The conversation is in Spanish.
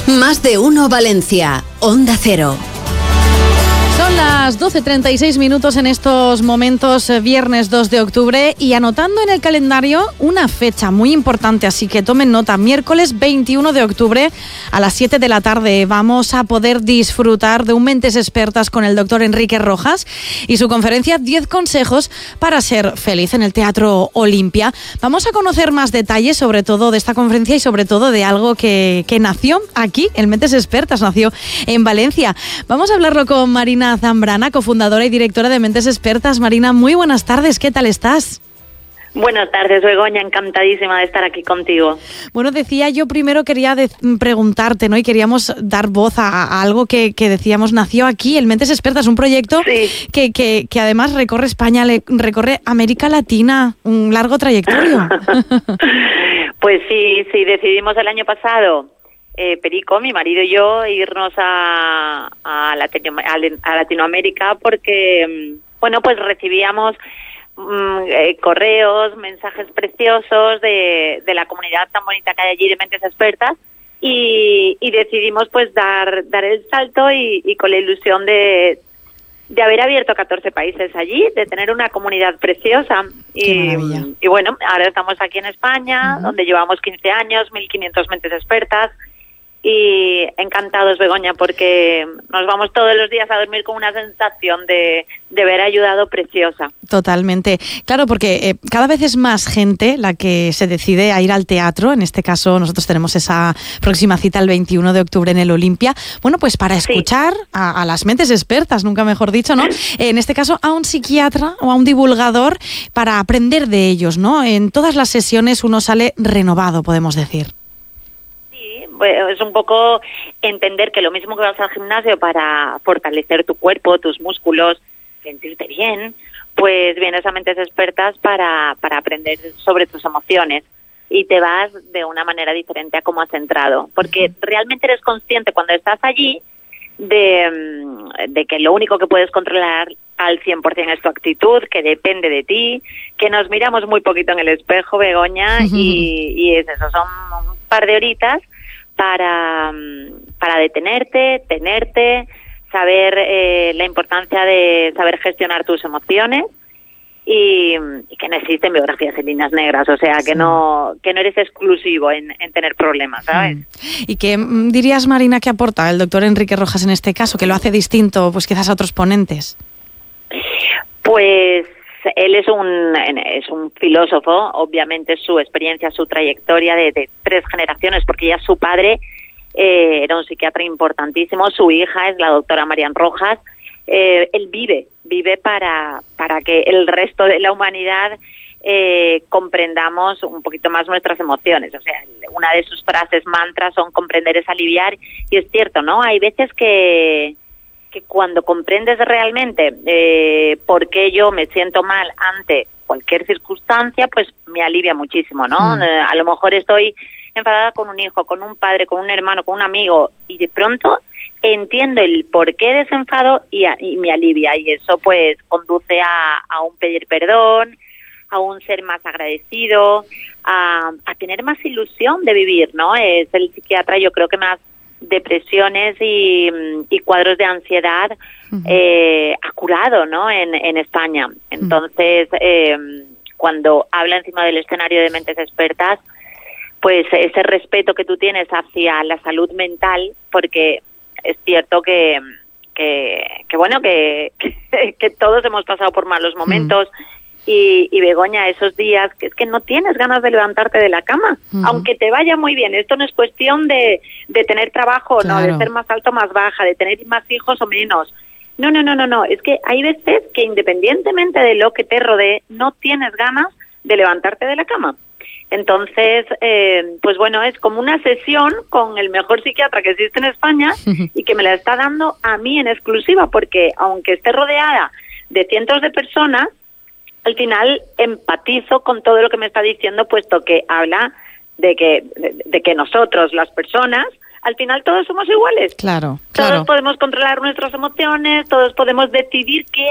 Más de uno Valencia, Onda Cero. Son las 12:36 en estos momentos, viernes 2 de octubre, y anotando en el calendario una fecha muy importante, así que tomen nota. Miércoles 21 de octubre a las 7 de la tarde vamos a poder disfrutar de un Mentes Expertas con el doctor Enrique Rojas y su conferencia 10 consejos para ser feliz en el Teatro Olimpia. Vamos a conocer más detalles sobre todo de esta conferencia y sobre todo de algo que nació aquí, el Mentes Expertas, nació en Valencia. Vamos a hablarlo con Marina Zambrana, cofundadora y directora de Mentes Expertas. Marina, muy buenas tardes, ¿qué tal estás? Buenas tardes, Begoña, encantadísima de estar aquí contigo. Bueno, decía yo primero quería preguntarte, ¿no? Y queríamos dar voz a algo que decíamos, nació aquí, el Mentes Expertas, un proyecto que además recorre España, recorre América Latina, un largo trayectorio. Pues sí, decidimos el año pasado, Perico, mi marido y yo, irnos a Latinoamérica porque, bueno, pues recibíamos correos, mensajes preciosos de la comunidad tan bonita que hay allí de Mentes Expertas y decidimos pues dar el salto y con la ilusión de haber abierto 14 países allí, de tener una comunidad preciosa. Y bueno, ahora estamos aquí en España, donde llevamos 15 años, 1.500 Mentes Expertas. Y encantados, Begoña, porque nos vamos todos los días a dormir con una sensación de haber ayudado preciosa. Totalmente. Claro, porque cada vez es más gente la que se decide a ir al teatro. En este caso, nosotros tenemos esa próxima cita el 21 de octubre en el Olimpia. Bueno, pues para escuchar a las Mentes Expertas, nunca mejor dicho, ¿no? En este caso, a un psiquiatra o a un divulgador para aprender de ellos, ¿no? En todas las sesiones uno sale renovado, podemos decir. Es un poco entender que lo mismo que vas al gimnasio para fortalecer tu cuerpo, tus músculos, sentirte bien, pues vienes a Mentes Expertas para aprender sobre tus emociones y te vas de una manera diferente a cómo has entrado, porque realmente eres consciente cuando estás allí de que lo único que puedes controlar al 100% es tu actitud, que depende de ti, que nos miramos muy poquito en el espejo, Begoña, y es eso, son un par de horitas para detenerte, tenerte, saber la importancia de saber gestionar tus emociones y que no existen biografías en líneas negras, o sea, que no eres exclusivo en tener problemas, ¿sabes? ¿Y qué dirías, Marina, que aporta el doctor Enrique Rojas en este caso, que lo hace distinto, pues quizás a otros ponentes? Pues él es un filósofo, obviamente su experiencia, su trayectoria de 3 generaciones, porque ya su padre era un psiquiatra importantísimo, su hija es la doctora Marian Rojas. Él vive para que el resto de la humanidad comprendamos un poquito más nuestras emociones. O sea, una de sus frases mantras son comprender es aliviar, y es cierto, ¿no? Hay veces que cuando comprendes realmente por qué yo me siento mal ante cualquier circunstancia, pues me alivia muchísimo, ¿no? A lo mejor estoy enfadada con un hijo, con un padre, con un hermano, con un amigo, y de pronto entiendo el por qué de ese enfado y me alivia, y eso pues conduce a un pedir perdón, a un ser más agradecido, a tener más ilusión de vivir, ¿no? Es el psiquiatra, yo creo que más depresiones y cuadros de ansiedad ha curado, ¿no? en España. Entonces, cuando habla encima del escenario de Mentes Expertas, pues ese respeto que tú tienes hacia la salud mental, porque es cierto que todos hemos pasado por malos momentos. Y Begoña, esos días que es que no tienes ganas de levantarte de la cama, aunque te vaya muy bien. Esto no es cuestión de tener trabajo, no, de ser más alto o más baja, de tener más hijos o menos. No. Es que hay veces que independientemente de lo que te rodee, no tienes ganas de levantarte de la cama. Entonces, pues bueno, es como una sesión con el mejor psiquiatra que existe en España y que me la está dando a mí en exclusiva, porque aunque esté rodeada de cientos de personas, al final empatizo con todo lo que me está diciendo, puesto que habla de que nosotros, las personas, al final todos somos iguales. Claro. Todos podemos controlar nuestras emociones, todos podemos decidir qué